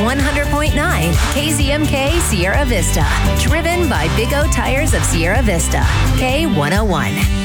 100.9 KZMK Sierra Vista. Driven by Big O Tires of Sierra Vista. K101.